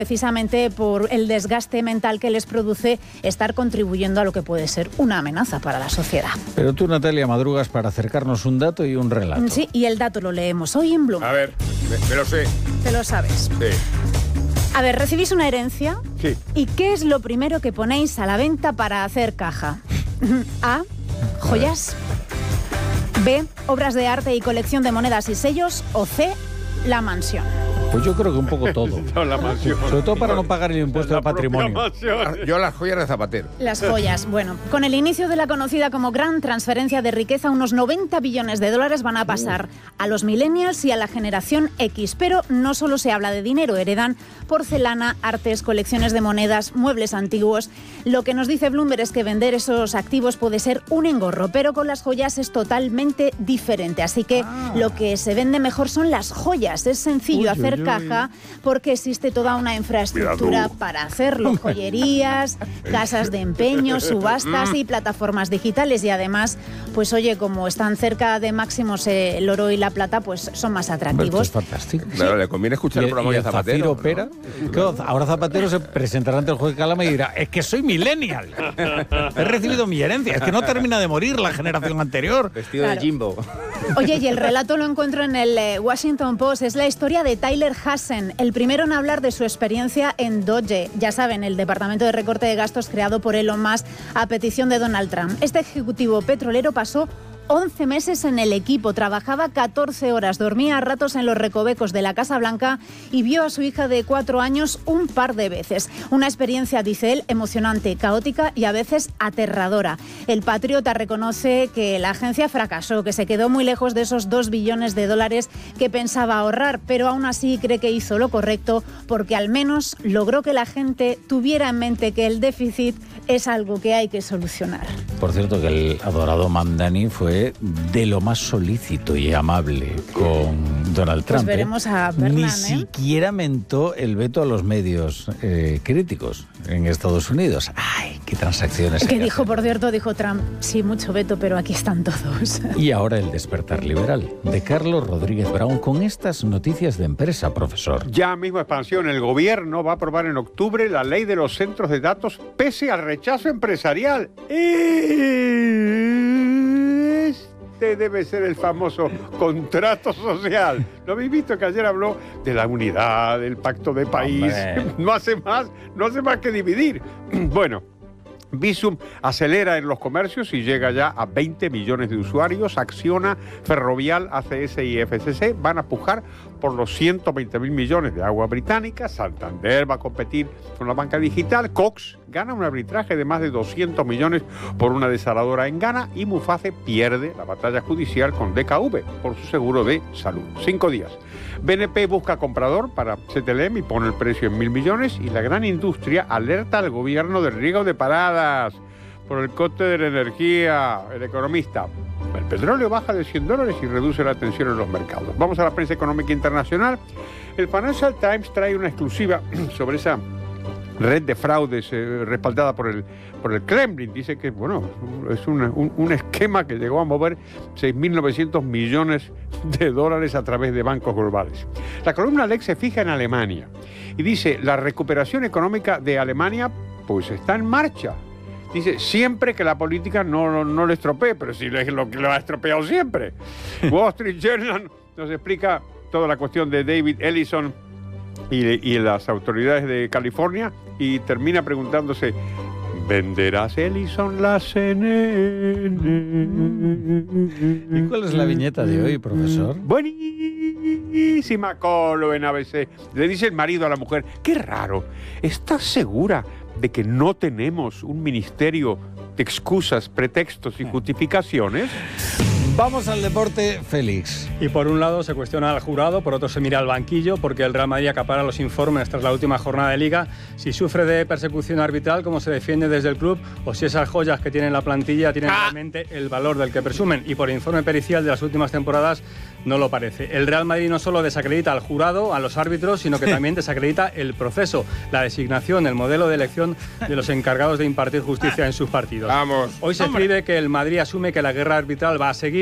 precisamente por el desgaste mental que les produce estar contribuyendo a lo que puede ser una amenaza para la sociedad. Pero tú, Natalia, madrugas para acercarnos un dato y un relato. Sí, y el dato lo leemos hoy en Bloomberg. A ver, me lo sé. ¿Te lo sabes? Sí. A ver, recibís una herencia. Sí. ¿Y qué es lo primero que ponéis a la venta para hacer caja? A, joyas. B, obras de arte y colección de monedas y sellos. O C, la mansión. Pues yo creo que un poco todo. No, la mansión. Sobre todo para no pagar el impuesto de patrimonio. Yo las joyas de Zapatero. Las joyas. Bueno, con el inicio de la conocida como gran transferencia de riqueza, unos 90 billones de dólares van a pasar a los millennials y a la generación X. Pero no solo se habla de dinero, heredan porcelana, artes, colecciones de monedas, muebles antiguos. Lo que nos dice Bloomberg es que vender esos activos puede ser un engorro, pero con las joyas es totalmente diferente. Así que lo que se vende mejor son las joyas. Es sencillo hacer caja porque existe toda una infraestructura para hacerlo. Joyerías, casas de empeño, subastas y plataformas digitales. Y además, pues oye, como están cerca de máximos el oro y la plata, pues son más atractivos. Esto es fantástico. Claro, le conviene escuchar el programa de Zapatero. Zafiro Pera. Claro, ahora Zapatero se presentará ante el juez de Calama y dirá: es que soy millennial. He recibido mi herencia. Es que no termina de morir la generación anterior. Vestido de Jimbo. Oye, y el relato lo encuentro en el Washington Post. Es la historia de Tyler Hassen, el primero en hablar de su experiencia en Doge. Ya saben, el departamento de recorte de gastos creado por Elon Musk a petición de Donald Trump. Este ejecutivo petrolero pasó 11 meses en el equipo, trabajaba 14 horas, dormía a ratos en los recovecos de la Casa Blanca y vio a su hija de 4 años un par de veces. Una experiencia, dice él, emocionante, caótica y a veces aterradora. El patriota reconoce que la agencia fracasó, que se quedó muy lejos de esos 2 billones de dólares que pensaba ahorrar, pero aún así cree que hizo lo correcto porque al menos logró que la gente tuviera en mente que el déficit es algo que hay que solucionar. Por cierto, que el adorado Mamdani fue de lo más solícito y amable con Donald Trump. Pues veremos a Bernard, Ni siquiera mentó el veto a los medios críticos en Estados Unidos. ¡Ay, qué transacciones! Que dijo, por cierto, dijo Trump, sí, mucho veto, pero aquí están todos. Y ahora el despertar liberal de Carlos Rodríguez Brown con estas noticias de empresa, profesor. Ya mismo expansión, el gobierno va a aprobar en octubre la ley de los centros de datos pese al rechazo empresarial. Este debe ser el famoso contrato social. ¿No habéis visto que ayer habló de la unidad, del pacto de país? No hace más que dividir. Bueno, Bizum acelera en los comercios y llega ya a 20 millones de usuarios. Acciona, Ferrovial, ACS y FCC van a pujar por los 120.000 millones de agua británica. Santander va a competir con la banca digital. Cox gana un arbitraje de más de 200 millones por una desaladora en Ghana. Y Muface pierde la batalla judicial con DKV por su seguro de salud. 5 días. BNP busca comprador para CTLM y pone el precio en 1.000 millones. Y la gran industria alerta al gobierno del riesgo de paradas por el coste de la energía. El economista: el petróleo baja de $100 y reduce la tensión en los mercados. Vamos a la prensa económica internacional. El Financial Times trae una exclusiva sobre esa red de fraudes respaldada por el Kremlin. Dice que, bueno, es un esquema que llegó a mover 6.900 millones de dólares a través de bancos globales. La columna Lex se fija en Alemania y dice: la recuperación económica de Alemania pues está en marcha. Dice, siempre que la política no le estropee, pero si es lo que lo ha estropeado siempre. Wall Street Journal nos explica toda la cuestión de David Ellison y las autoridades de California y termina preguntándose: ¿venderás Ellison la CNN? ¿Y cuál es la viñeta de hoy, profesor? Buenísima colo en ABC. Le dice el marido a la mujer: qué raro, ¿estás segura de que no tenemos un ministerio de excusas, pretextos y justificaciones? Vamos al deporte, Félix. Y por un lado se cuestiona al jurado, por otro se mira al banquillo, porque el Real Madrid acapara los informes tras la última jornada de Liga, si sufre de persecución arbitral, cómo se defiende desde el club, o si esas joyas que tiene en la plantilla tienen realmente el valor del que presumen. Y por informe pericial de las últimas temporadas no lo parece. El Real Madrid no solo desacredita al jurado, a los árbitros, sino que también desacredita el proceso, la designación, el modelo de elección de los encargados de impartir justicia en sus partidos. Vamos. Hoy se escribe que el Madrid asume que la guerra arbitral va a seguir,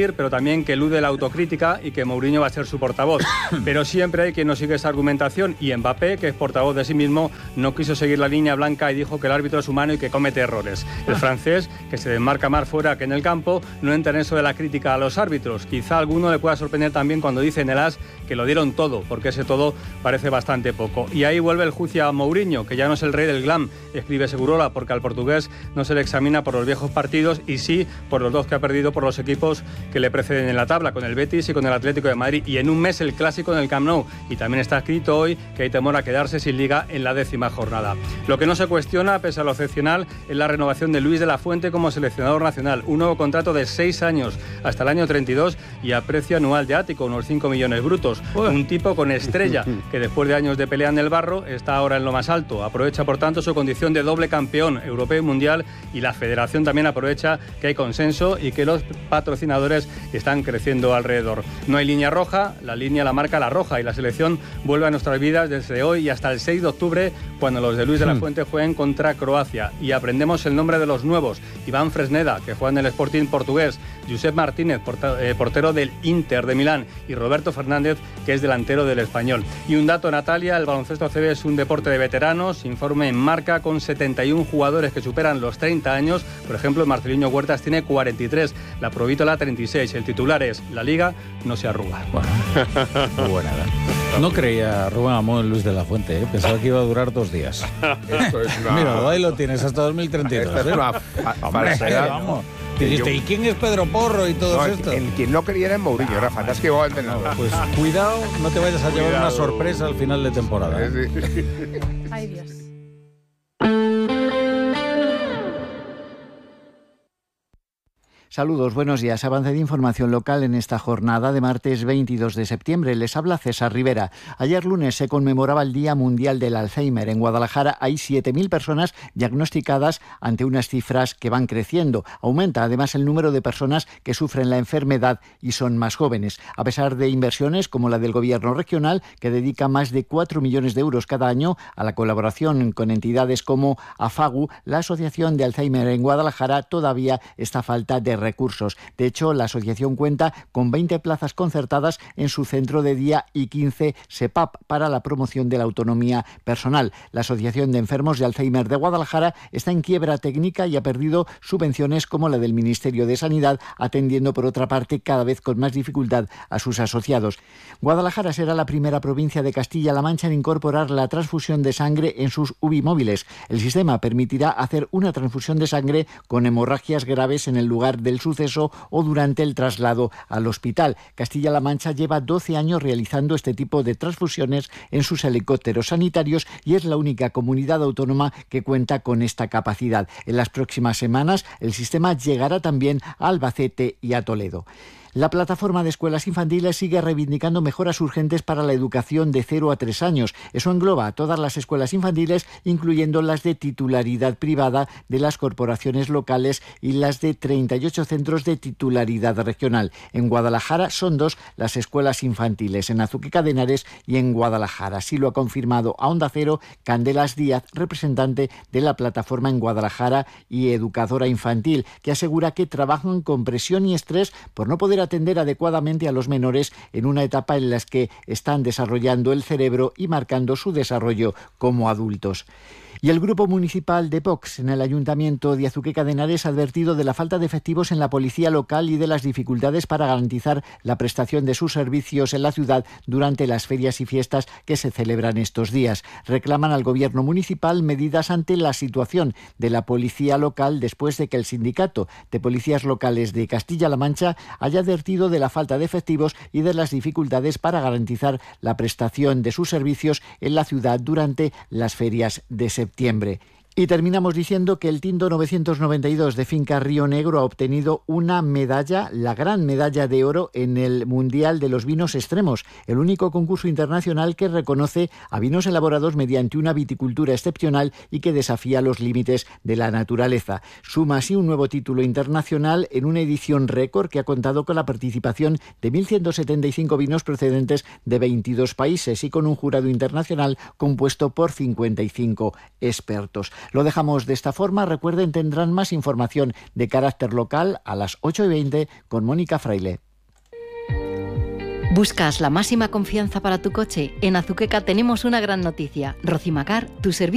seguir, pero también que elude la autocrítica y que Mourinho va a ser su portavoz. Pero siempre hay quien no sigue esa argumentación, y Mbappé, que es portavoz de sí mismo, no quiso seguir la línea blanca y dijo que el árbitro es humano y que comete errores. El francés, que se desmarca más fuera que en el campo, no entra en eso de la crítica a los árbitros. Quizá a alguno le pueda sorprender también cuando dice en el AS que lo dieron todo, porque ese todo parece bastante poco. Y ahí vuelve el juicio a Mourinho, que ya no es el rey del glam, escribe Segurola, porque al portugués no se le examina por los viejos partidos y sí por los dos que ha perdido por los equipos que le preceden en la tabla, con el Betis y con el Atlético de Madrid, y en un mes el clásico en el Camp Nou. Y también está escrito hoy que hay temor a quedarse sin liga en la 10ª jornada. Lo que no se cuestiona, pese a lo excepcional, es la renovación de Luis de la Fuente como seleccionador nacional. Un nuevo contrato de 6 años hasta el año 32 y a precio anual de ático, unos 5 millones brutos. Un tipo con estrella que después de años de pelea en el barro está ahora en lo más alto. Aprovecha por tanto su condición de doble campeón europeo y mundial, y la federación también aprovecha que hay consenso y que los patrocinadores están creciendo alrededor. No hay línea roja, la línea la marca la roja, y la selección vuelve a nuestras vidas desde hoy y hasta el 6 de octubre, cuando los de Luis de la Fuente jueguen contra Croacia. Y aprendemos el nombre de los nuevos: Iván Fresneda, que juega en el Sporting portugués, Josep Martínez, portero del Inter de Milán, y Roberto Fernández, que es delantero del Español. Y un dato, Natalia: el baloncesto ACB es un deporte de veteranos. Informe en Marca, con 71 jugadores que superan los 30 años. Por ejemplo, Marceliño Huertas tiene 43, la Provítola 36. El titular es: la Liga no se arruga. Bueno, muy buena edad. No creía Rubén Amón en Luis de la Fuente, ¿eh? Pensaba que iba a durar 2 días. Esto es una... Mira, ahí lo tienes hasta 2032. Esto es una falsedad. Vamos. Dijiste, ¿y quién es Pedro Porro y todo esto? Quien no quería era en Mourinho, Rafa. Te has equivocado de entrenador. Pues cuidado, no te vayas a llevar una sorpresa al final de temporada. Ay, Dios. Saludos, buenos días. Avance de información local en esta jornada de martes 22 de septiembre. Les habla César Rivera. Ayer lunes se conmemoraba el Día Mundial del Alzheimer. En Guadalajara hay 7.000 personas diagnosticadas, ante unas cifras que van creciendo. Aumenta además el número de personas que sufren la enfermedad y son más jóvenes. A pesar de inversiones como la del Gobierno regional, que dedica más de 4 millones de euros cada año a la colaboración con entidades como AFAGU, la Asociación de Alzheimer en Guadalajara todavía está a falta de recursos. De hecho, la asociación cuenta con 20 plazas concertadas en su centro de día y 15 SEPAP para la promoción de la autonomía personal. La Asociación de Enfermos de Alzheimer de Guadalajara está en quiebra técnica y ha perdido subvenciones como la del Ministerio de Sanidad, atendiendo por otra parte cada vez con más dificultad a sus asociados. Guadalajara será la primera provincia de Castilla-La Mancha en incorporar la transfusión de sangre en sus UBI móviles. El sistema permitirá hacer una transfusión de sangre con hemorragias graves en el lugar del suceso o durante el traslado al hospital. Castilla-La Mancha lleva 12 años realizando este tipo de transfusiones en sus helicópteros sanitarios y es la única comunidad autónoma que cuenta con esta capacidad. En las próximas semanas el sistema llegará también a Albacete y a Toledo. La plataforma de escuelas infantiles sigue reivindicando mejoras urgentes para la educación de 0 a 3 años. Eso engloba a todas las escuelas infantiles, incluyendo las de titularidad privada de las corporaciones locales y las de 38 centros de titularidad regional. En Guadalajara son 2 las escuelas infantiles, en Azuqueca de Henares y en Guadalajara. Así lo ha confirmado a Onda Cero Candelas Díaz, representante de la plataforma en Guadalajara y educadora infantil, que asegura que trabajan con presión y estrés por no poder atender adecuadamente a los menores en una etapa en la que están desarrollando el cerebro y marcando su desarrollo como adultos. Y el Grupo Municipal de Vox en el Ayuntamiento de Azuqueca de Henares ha advertido de la falta de efectivos en la policía local y de las dificultades para garantizar la prestación de sus servicios en la ciudad durante las ferias y fiestas que se celebran estos días. Reclaman al Gobierno municipal medidas ante la situación de la policía local después de que el Sindicato de Policías Locales de Castilla-La Mancha haya advertido de la falta de efectivos y de las dificultades para garantizar la prestación de sus servicios en la ciudad durante las ferias de septiembre. Y terminamos diciendo que el Tindo 992 de Finca Río Negro ha obtenido una medalla, la gran medalla de oro en el Mundial de los Vinos Extremos, el único concurso internacional que reconoce a vinos elaborados mediante una viticultura excepcional y que desafía los límites de la naturaleza. Suma así un nuevo título internacional en una edición récord que ha contado con la participación de 1.175 vinos procedentes de 22 países y con un jurado internacional compuesto por 55 expertos. Lo dejamos de esta forma. Recuerden, tendrán más información de carácter local a las 8:20 con Mónica Fraile. ¿Buscas la máxima confianza para tu coche? En Azuqueca tenemos una gran noticia. Rocimacar, tu servicio